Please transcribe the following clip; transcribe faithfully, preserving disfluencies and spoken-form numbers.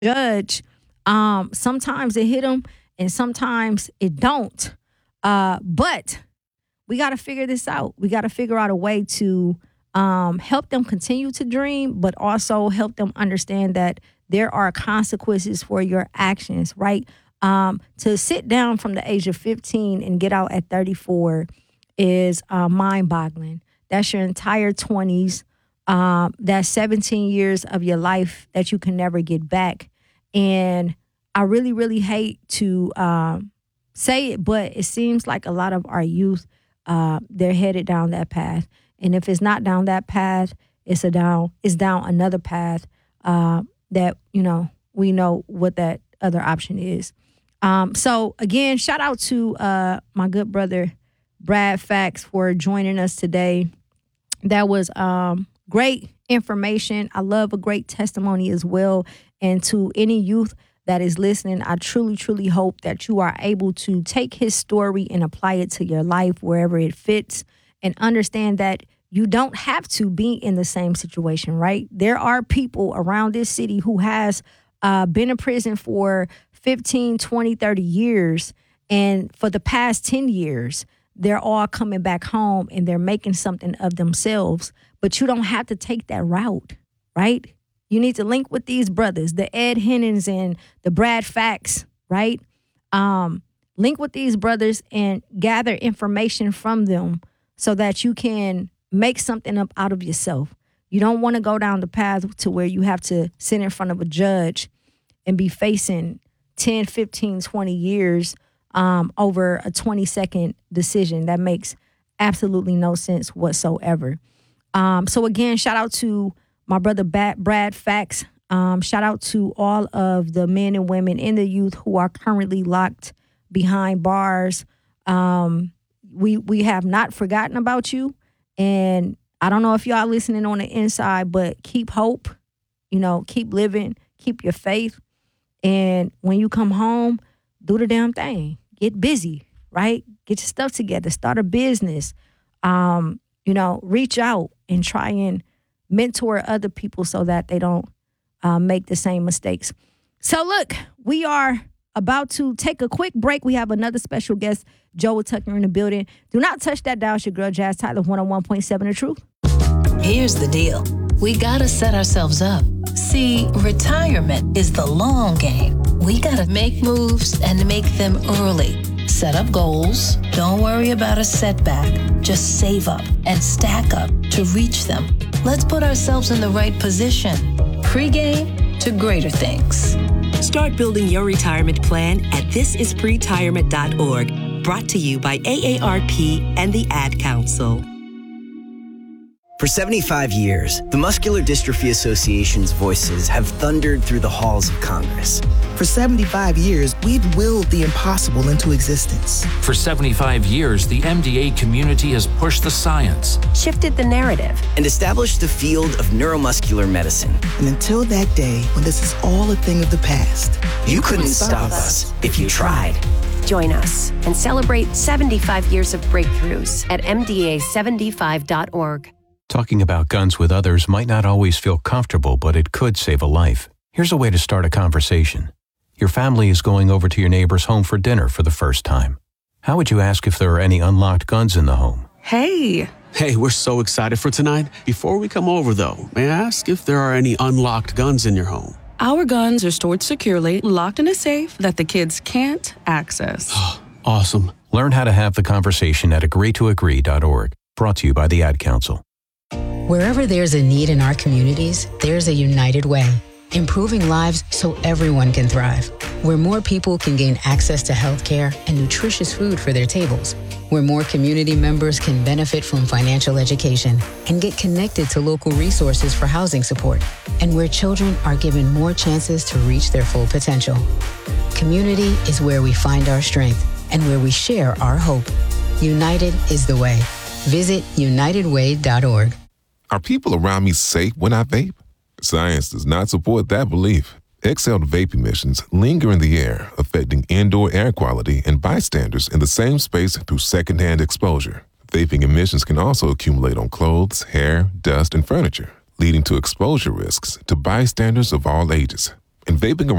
judge. Um, sometimes it hit them and sometimes it don't. Uh, but we got to figure this out. We got to figure out a way to um, help them continue to dream, but also help them understand that there are consequences for your actions, right? Um, to sit down from the age of fifteen and get out at thirty-four is uh, mind-boggling. That's your entire twenties. Um, that's seventeen years of your life that you can never get back. And I really, really hate to um, say it, but it seems like a lot of our youth, uh, they're headed down that path. And if it's not down that path, it's a down, it's down another path uh, that, you know, we know what that other option is. Um, so again, shout out to uh, my good brother, Brad Fax, for joining us today. That was um, great information. I love a great testimony as well. And to any youth that is listening, I truly, truly hope that you are able to take his story and apply it to your life wherever it fits, and understand that you don't have to be in the same situation, right? There are people around this city who has uh, been in prison for fifteen, twenty, thirty years. And for the past ten years, they're all coming back home and they're making something of themselves. But you don't have to take that route, right? You need to link with these brothers, the Ed Hennons and the Brad Fax, right? Um, link with these brothers and gather information from them so that you can make something up out of yourself. You don't want to go down the path to where you have to sit in front of a judge and be facing ten, fifteen, twenty years um, over a twenty-second decision. That makes absolutely no sense whatsoever. Um, so again, shout out to my brother Brad Fax. Um, shout out to all of the men and women in the youth who are currently locked behind bars. Um, we we have not forgotten about you. And I don't know if y'all listening on the inside, but keep hope, you know, keep living, keep your faith. And when you come home, do the damn thing. Get busy, right? Get your stuff together. Start a business. Um, you know, reach out and try and mentor other people so that they don't uh, make the same mistakes. So look, we are about to take a quick break. We have another special guest, Joel Tucker, in the building. Do not touch that dial. It's your girl, Jazz Tyler, one oh one point seven The Truth. Here's the deal. We gotta set ourselves up. See, retirement is the long game. We gotta make moves and make them early. Set up goals. Don't worry about a setback. Just save up and stack up to reach them. Let's put ourselves in the right position. Pre-game to greater things. Start building your retirement plan at this is pretirement dot org. Brought to you by A A R P and the Ad Council. For seventy-five years, the Muscular Dystrophy Association's voices have thundered through the halls of Congress. For seventy-five years, we've willed the impossible into existence. For seventy-five years, the M D A community has pushed the science, shifted the narrative, and established the field of neuromuscular medicine. And until that day, when this is all a thing of the past, you, you couldn't, couldn't stop, stop us if you tried. Join us and celebrate seventy-five years of breakthroughs at M D A seventy-five dot org. Talking about guns with others might not always feel comfortable, but it could save a life. Here's a way to start a conversation. Your family is going over to your neighbor's home for dinner for the first time. How would you ask if there are any unlocked guns in the home? Hey! Hey, we're so excited for tonight. Before we come over, though, may I ask if there are any unlocked guns in your home? Our guns are stored securely, locked in a safe that the kids can't access. Awesome. Learn how to have the conversation at agree to agree dot org. Brought to you by the Ad Council. Wherever there's a need in our communities, there's a United Way. Improving lives so everyone can thrive. Where more people can gain access to health care and nutritious food for their tables. Where more community members can benefit from financial education and get connected to local resources for housing support. And where children are given more chances to reach their full potential. Community is where we find our strength and where we share our hope. United is the way. Visit united way dot org. Are people around me safe when I vape? Science does not support that belief. Exhaled vape emissions linger in the air, affecting indoor air quality and bystanders in the same space through secondhand exposure. Vaping emissions can also accumulate on clothes, hair, dust, and furniture, leading to exposure risks to bystanders of all ages. And vaping